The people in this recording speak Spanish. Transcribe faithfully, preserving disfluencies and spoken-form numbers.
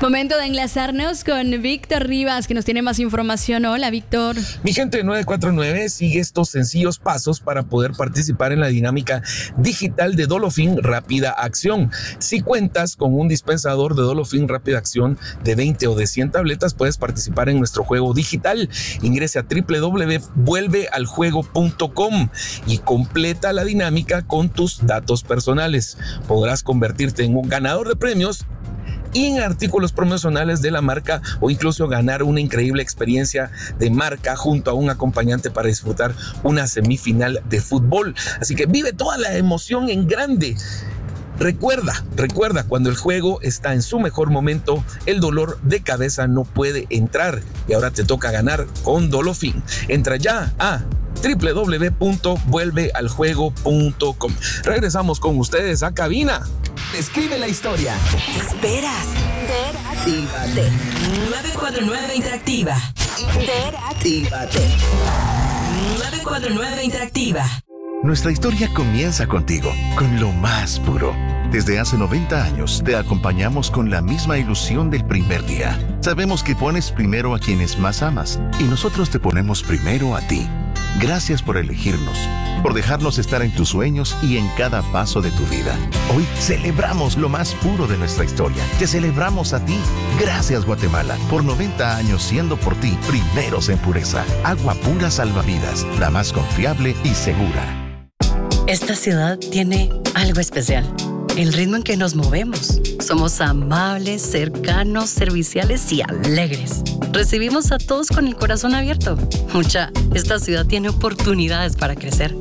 Momento de enlazarnos con Víctor Rivas, que nos tiene más información. Hola, Víctor. Mi gente de nueve cuatro nueve, sigue estos sencillos pasos para poder participar en la dinámica digital de Dolofin Rápida Acción. Si cuentas con un dispensador de Dolofin Rápida Acción de veinte o de cien tabletas, puedes participar en nuestro juego digital. Ingrese a doble u doble u doble u punto vuelve al juego punto com y completa la dinámica con tus datos personales. Podrás convertirte en un ganador de premios y en artículos promocionales de la marca, o incluso ganar una increíble experiencia de marca junto a un acompañante para disfrutar una semifinal de fútbol. Así que vive toda la emoción en grande. Recuerda, recuerda, cuando el juego está en su mejor momento, el dolor de cabeza no puede entrar, y ahora te toca ganar con Dolofin. Entra ya a doble u doble u doble u punto vuelve al juego punto com. Regresamos con ustedes a cabina. Escribe la historia. ¿Qué esperas? Interactívate. nueve cuatro nueve Interactiva. Interactívate. nueve cuatro nueve Interactiva. Nuestra historia comienza contigo, con lo más puro. Desde hace noventa años te acompañamos con la misma ilusión del primer día. Sabemos que pones primero a quienes más amas y nosotros te ponemos primero a ti. Gracias por elegirnos, por dejarnos estar en tus sueños y en cada paso de tu vida. Hoy celebramos lo más puro de nuestra historia. Te celebramos a ti. Gracias, Guatemala, por noventa años siendo por ti primeros en pureza. Agua pura salvavidas, la más confiable y segura. Esta ciudad tiene algo especial. El ritmo en que nos movemos. Somos amables, cercanos, serviciales y alegres. Recibimos a todos con el corazón abierto. Mucha, esta ciudad tiene oportunidades para crecer.